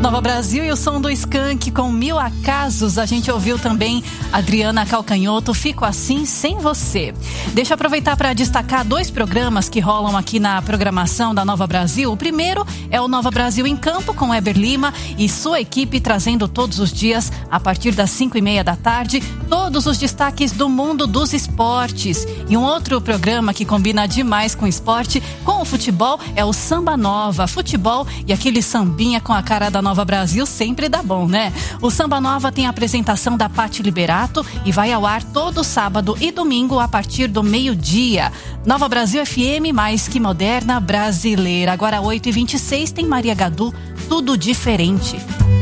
Nova Brasil e o som do Skank com Mil Acasos. A gente ouviu também Adriana Calcanhoto, Fico Assim Sem Você. Deixa eu aproveitar para destacar 2 programas que rolam aqui na programação da Nova Brasil. O primeiro é o Nova Brasil em Campo com Heber Lima e sua equipe trazendo todos os dias, a partir das 5:30 da tarde, todos os destaques do mundo dos esportes. E um outro programa que combina demais com esporte, com o futebol, é o Samba Nova. Futebol e aquele sambinha com a cara da Nova Brasil sempre dá bom, né? O Samba Nova tem a apresentação da Pati Liberato e vai ao ar todo sábado e domingo a partir do meio-dia. Nova Brasil FM, mais que moderna brasileira. Agora 8h26 tem Maria Gadu, Tudo Diferente.